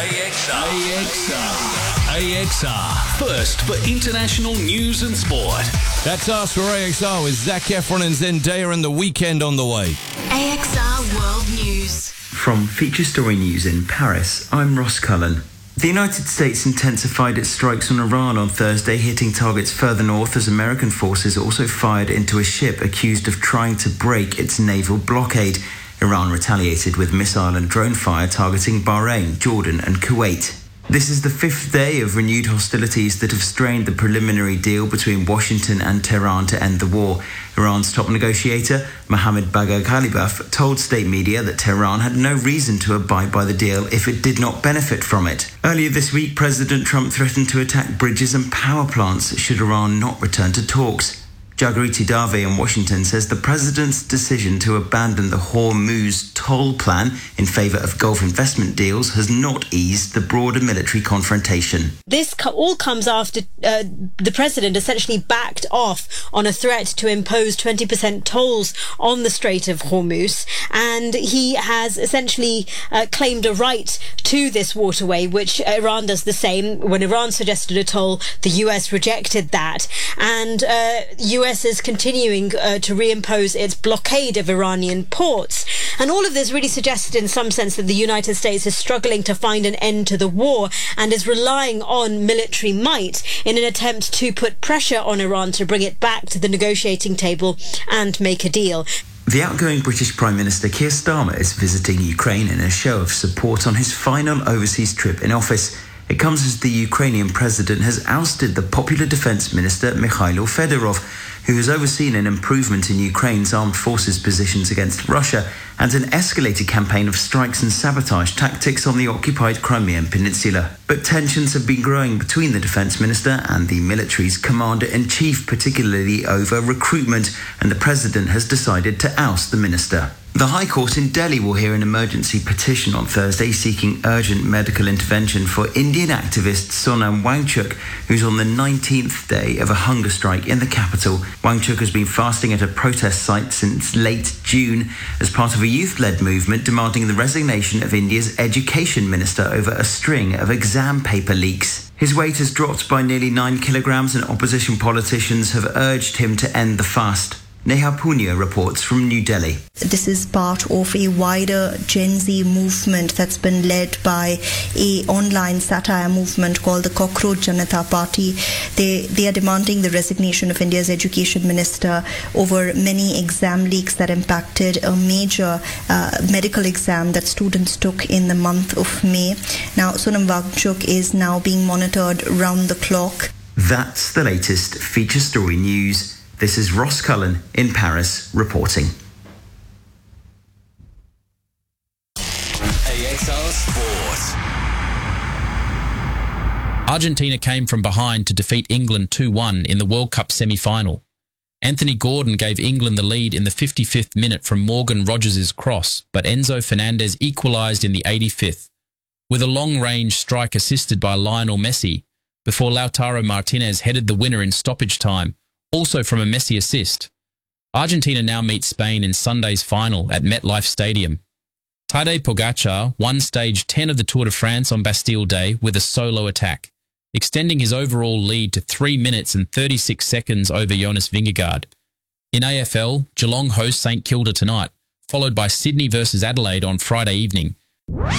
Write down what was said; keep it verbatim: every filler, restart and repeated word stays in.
X R. A X R. A X R. First for international news and sport. That's us for A X R with Zac Efron and Zendaya and The Weeknd on the way. A X R World News. From Feature Story News in Paris, I'm Ross Cullen. The United States intensified its strikes on Iran on Thursday, hitting targets further north as American forces also fired into a ship accused of trying to break its naval blockade. Iran retaliated with missile and drone fire targeting Bahrain, Jordan and Kuwait. This is the fifth day of renewed hostilities that have strained the preliminary deal between Washington and Tehran to end the war. Iran's top negotiator, Mohammad Bagher Ghalibaf, told state media that Tehran had no reason to abide by the deal if it did not benefit from it. Earlier this week, President Trump threatened to attack bridges and power plants should Iran not return to talks. Jagriti Dave in Washington says the president's decision to abandon the Hormuz toll plan in favour of Gulf investment deals has not eased the broader military confrontation. This co- all comes after uh, the president essentially backed off on a threat to impose twenty percent tolls on the Strait of Hormuz, and he has essentially uh, claimed a right to this waterway, which Iran does the same. When Iran suggested a toll, the U S rejected that, and uh, U S is continuing uh, to reimpose its blockade of Iranian ports. And all of this really suggested in some sense that the United States is struggling to find an end to the war and is relying on military might in an attempt to put pressure on Iran to bring it back to the negotiating table and make a deal. The outgoing British Prime Minister Keir Starmer is visiting Ukraine in a show of support on his final overseas trip in office. It comes as the Ukrainian president has ousted the popular defence minister Mikhailo Fedorov, who has overseen an improvement in Ukraine's armed forces positions against Russia and an escalated campaign of strikes and sabotage tactics on the occupied Crimean Peninsula. But tensions have been growing between the defence minister and the military's commander-in-chief, particularly over recruitment, and the president has decided to oust the minister. The High Court in Delhi will hear an emergency petition on Thursday seeking urgent medical intervention for Indian activist Sonam Wangchuk, who's on the nineteenth day of a hunger strike in the capital. Wangchuk has been fasting at a protest site since late June as part of a youth-led movement demanding the resignation of India's education minister over a string of exam paper leaks. His weight has dropped by nearly nine kilograms and opposition politicians have urged him to end the fast. Neha Punya reports from New Delhi. This is part of a wider Gen Z movement that's been led by a online satire movement called the Cockroach Janata Party. They they are demanding the resignation of India's education minister over many exam leaks that impacted a major uh, medical exam that students took in the month of May. Now, Sonam Wangchuk is now being monitored round the clock. That's the latest Feature Story News. This is Ross Cullen in Paris reporting. A X R Sport. Argentina came from behind to defeat England two one in the World Cup semi-final. Anthony Gordon gave England the lead in the fifty-fifth minute from Morgan Rogers' cross, but Enzo Fernandez equalised in the eighty-fifth, with a long-range strike assisted by Lionel Messi, before Lautaro Martinez headed the winner in stoppage time, also from a Messi assist. Argentina now meets Spain in Sunday's final at MetLife Stadium. Tadej Pogacar won stage ten of the Tour de France on Bastille Day with a solo attack, extending his overall lead to three minutes and thirty-six seconds over Jonas Vingegaard. In A F L, Geelong hosts St Kilda tonight, followed by Sydney versus Adelaide on Friday evening.